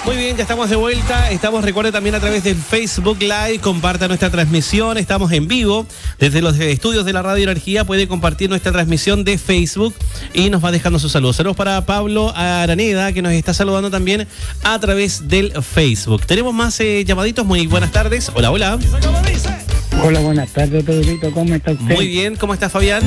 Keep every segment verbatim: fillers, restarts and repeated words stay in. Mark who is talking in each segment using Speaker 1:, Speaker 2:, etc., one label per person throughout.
Speaker 1: Muy bien, ya estamos de vuelta. Estamos, recuerde, también a través del Facebook Live. Comparta nuestra transmisión. Estamos en vivo desde los estudios de la Radio Energía. Puede compartir nuestra transmisión de Facebook y nos va dejando sus saludos. Saludos para Pablo Araneda, que nos está saludando también a través del Facebook. Tenemos más eh, llamaditos. Muy buenas tardes. Hola, hola.
Speaker 2: Hola, buenas tardes, Pedrito. ¿Cómo está usted?
Speaker 1: Muy bien. ¿Cómo está, Fabián?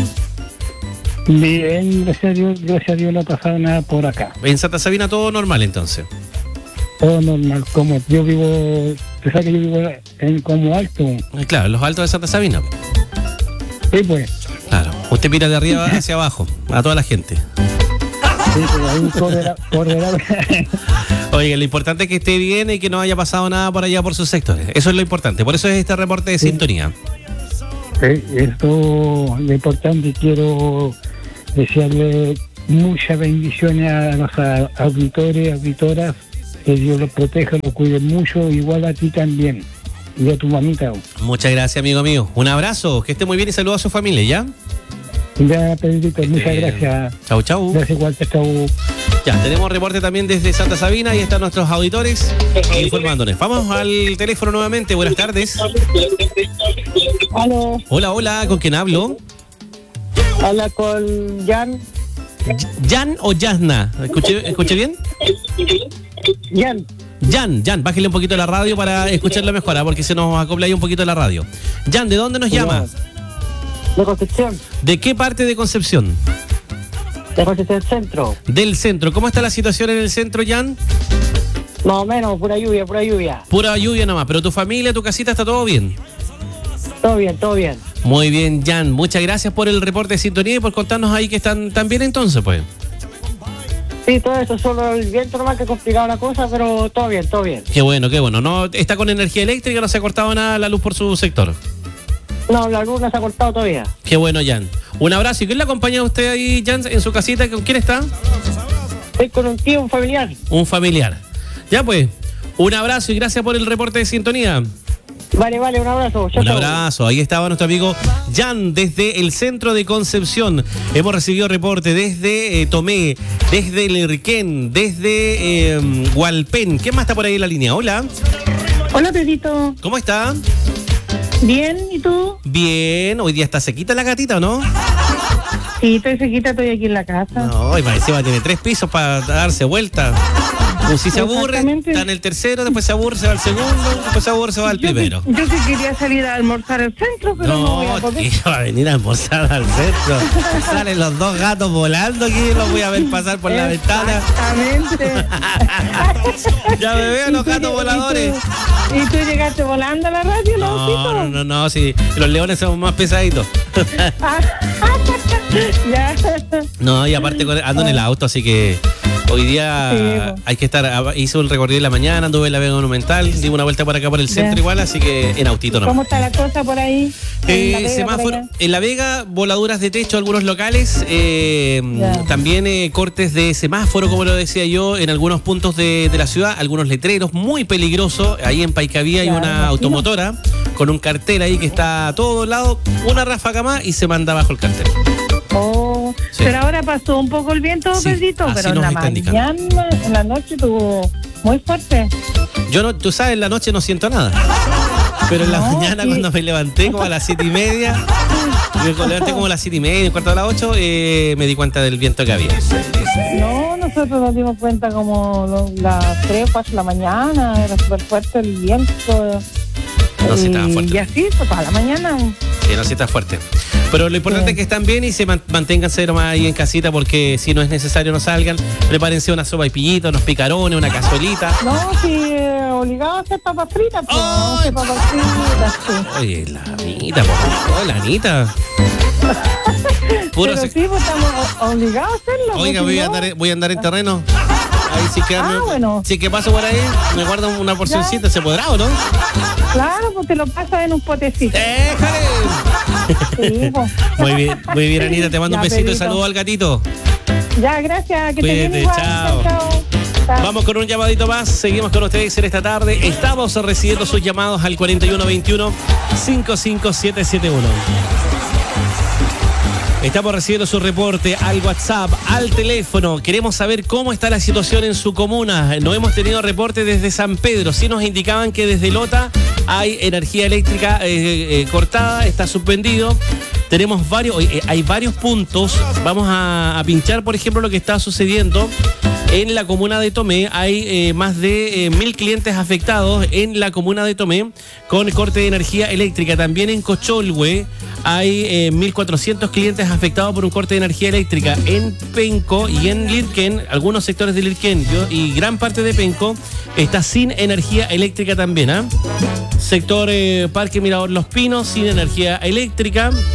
Speaker 2: Bien, gracias a Dios. Gracias a Dios no ha pasado nada por acá.
Speaker 1: En Santa Sabina todo normal, entonces.
Speaker 2: Todo normal, como yo vivo, tú sabes que yo vivo en como alto.
Speaker 1: Claro, los altos de Santa Sabina.
Speaker 2: Sí, pues.
Speaker 1: Claro, usted mira de arriba hacia abajo, a toda la gente.
Speaker 2: Sí, pues ahí correrá, correrá.
Speaker 1: Oiga, lo importante es que esté bien y que no haya pasado nada por allá por sus sectores. Eso es lo importante, por eso es este reporte de sí. Sintonía.
Speaker 2: Sí, esto lo importante y quiero desearle muchas bendiciones a los auditores, auditoras. Que Dios los proteja, los cuide mucho, igual a ti también. Y a tu mamita.
Speaker 1: Muchas gracias, amigo mío. Un abrazo, que esté muy bien y saludos a su familia, ¿ya?
Speaker 2: Ya, Pedrito, muchas eh, gracias.
Speaker 1: Chau, chau.
Speaker 2: Gracias, Walter, chau.
Speaker 1: Ya, tenemos reporte también desde Santa Sabina y están nuestros auditores informándonos. Vamos al teléfono nuevamente. Buenas tardes.
Speaker 2: Aló.
Speaker 1: Hola, hola, ¿con quién hablo?
Speaker 2: Habla con Jan.
Speaker 1: ¿Jan o Yasna? ¿Escuché, escuché bien?
Speaker 2: Jan.
Speaker 1: Jan, Jan, bájale un poquito la radio para escucharlo mejor, ¿eh? Porque se nos acopla ahí un poquito la radio. Jan, ¿de dónde nos llama?
Speaker 2: De Concepción.
Speaker 1: ¿De qué parte de Concepción?
Speaker 2: De Concepción Centro.
Speaker 1: Del centro. ¿Cómo está la situación en el centro, Jan?
Speaker 2: Más o menos, pura lluvia, pura lluvia.
Speaker 1: Pura lluvia nomás, pero tu familia, tu casita, ¿está todo bien?
Speaker 2: Todo bien, todo bien.
Speaker 1: Muy bien, Jan. Muchas gracias por el reporte de sintonía y por contarnos ahí que están tan bien entonces, pues.
Speaker 2: Sí, todo eso, solo el viento nomás que ha complicado la cosa, pero todo bien, todo bien.
Speaker 1: Qué bueno, qué bueno. No está con energía eléctrica, no se ha cortado nada la luz por su sector.
Speaker 2: No, la luz no se ha cortado todavía.
Speaker 1: Qué bueno, Jan. Un abrazo. ¿Y quién le acompaña a usted ahí, Jan, en su casita? ¿Con quién está?
Speaker 2: Estoy con un tío, un familiar.
Speaker 1: Un familiar. Ya pues, un abrazo y gracias por el reporte de sintonía.
Speaker 2: Vale, vale, un abrazo. Chau,
Speaker 1: un
Speaker 2: chau.
Speaker 1: abrazo. Ahí estaba nuestro amigo Jan desde el centro de Concepción. Hemos recibido reporte desde eh, Tomé, desde Lerquén, desde eh, Hualpén. ¿Quién más está por ahí en la línea? Hola.
Speaker 3: Hola, Pedrito.
Speaker 1: ¿Cómo está?
Speaker 3: Bien, ¿y tú?
Speaker 1: Bien. Hoy día está sequita la gatita, ¿o no?
Speaker 3: Sí, estoy sequita, estoy aquí en la casa.
Speaker 1: No, y encima tiene tres pisos para darse vuelta. Pues si se aburre, está en el tercero, después se aburre, se va al segundo, después se aburre, se va al
Speaker 3: yo
Speaker 1: primero.
Speaker 3: Que, yo que quería salir a almorzar al centro, pero no, no voy a poder.
Speaker 1: ¿Qué va a venir a almorzar al centro? Salen los dos gatos volando aquí, los voy a ver pasar por la ventana.
Speaker 3: Exactamente.
Speaker 1: Ya me veo los gatos
Speaker 3: tú,
Speaker 1: voladores.
Speaker 3: ¿Y tú, ¿Y tú llegaste volando a la radio,
Speaker 1: no?
Speaker 3: No,
Speaker 1: no, no, no, sí, los leones son más pesaditos.
Speaker 3: Ya.
Speaker 1: No, y aparte ando en el auto, así que hoy día sí, hay que estar, hice un recorrido en la mañana, anduve en la Vega Monumental, di una vuelta por acá por el centro yeah. igual, así que en autito nomás.
Speaker 3: ¿Cómo está la cosa por ahí?
Speaker 1: Eh, en, la semáforo, en la Vega, voladuras de techo algunos locales, eh, yeah. también eh, cortes de semáforo, como lo decía yo, en algunos puntos de, de la ciudad, algunos letreros, muy peligroso, ahí en Paicavía yeah, hay una automotora con un cartel ahí que está a todos lados, una ráfaga más y se manda abajo el cartel.
Speaker 3: Oh, sí. Pero ahora pasó un poco el viento, sí, Pedrito, pero en la mañana, indicando. En la noche estuvo muy fuerte.
Speaker 1: Yo no, tú sabes, en la noche no siento nada. Pero en la no, mañana sí. cuando me levanté como a las siete y media, me levanté como a las siete y media, cuarto a las ocho, eh, me di cuenta del viento que había.
Speaker 3: No, nosotros nos dimos cuenta como las tres, cuatro de la mañana, era súper fuerte el viento.
Speaker 1: No, sí estaba fuerte.
Speaker 3: Y así, pues para la mañana.
Speaker 1: Sí, no, sí está fuerte. Pero lo importante sí. es que están bien y se manténganse nomás ahí en casita, porque si no es necesario no salgan. Prepárense una sopa y pillito, unos picarones, una cazuelita.
Speaker 3: No, sí, eh, obligado a hacer papas fritas. Pues, no, hacer papas fritas, sí.
Speaker 1: Oye, la Anita, por favor, la Anita.
Speaker 3: Puro Pero se... sí, pues estamos obligados a hacerlo.
Speaker 1: Oiga, voy, no. a andar, voy a andar en terreno. Ahí sí que,
Speaker 3: ah,
Speaker 1: me,
Speaker 3: bueno.
Speaker 1: sí que paso por ahí, me guardo una porcioncita, ¿se podrá o no?
Speaker 3: Claro, pues te lo pasas en un potecito.
Speaker 1: ¡Déjale!
Speaker 3: Sí, pues.
Speaker 1: Muy bien, muy bien, Anita, te mando ya, un besito Pedrito. Y saludo al gatito.
Speaker 3: Ya, gracias, que
Speaker 1: Cuídate,
Speaker 3: te bien igual.
Speaker 1: Chao.
Speaker 3: Chao, chao.
Speaker 1: Vamos con un llamadito más, seguimos con ustedes en esta tarde. Estamos recibiendo sus llamados al cuarenta y uno veintiuno, cincuenta y cinco setecientos setenta y uno. Estamos recibiendo su reporte al WhatsApp, al teléfono. Queremos saber cómo está la situación en su comuna. No hemos tenido reporte desde San Pedro. Sí nos indicaban que desde Lota hay energía eléctrica eh, eh, cortada, está suspendido. Tenemos varios, eh, hay varios puntos. Vamos a, a pinchar, por ejemplo, lo que está sucediendo en la comuna de Tomé. Hay eh, más de eh, mil clientes afectados en la comuna de Tomé con corte de energía eléctrica. También en Cocholhue hay eh, mil cuatrocientos clientes afectados por un corte de energía eléctrica. En Penco y en Lirquén, algunos sectores de Lirquén y gran parte de Penco está sin energía eléctrica también. ¿eh? Sector eh, Parque Mirador Los Pinos sin energía eléctrica.